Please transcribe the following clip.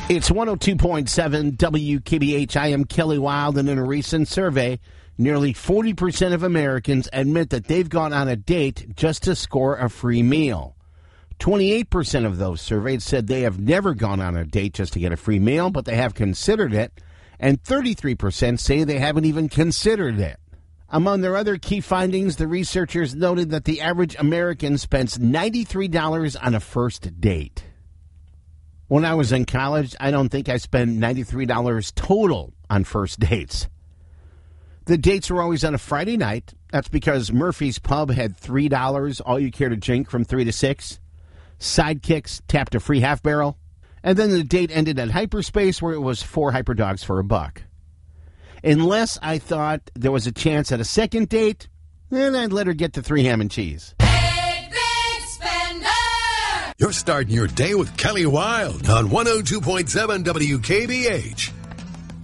It's 102.7 WKBH. I am Kelly Wild, and in a recent survey, nearly 40% of Americans admit that they've gone on a date just to score a free meal. 28% of those surveyed said they have never gone on a date just to get a free meal, but they have considered it, and 33% say they haven't even considered it. Among their other key findings, the researchers noted that the average American spends $93 on a first date. When I was in college, I don't think I spent $93 total on first dates. The dates were always on a Friday night. That's because Murphy's Pub had $3 all you care to drink from 3 to 6. Sidekicks tapped a free half barrel. And then the date ended at Hyperspace, where it was 4 Hyper Dogs for $1. Unless I thought there was a chance at a second date, then I'd let her get the 3 ham and cheese. You're starting your day with Kelly Wild on 102.7 WKBH.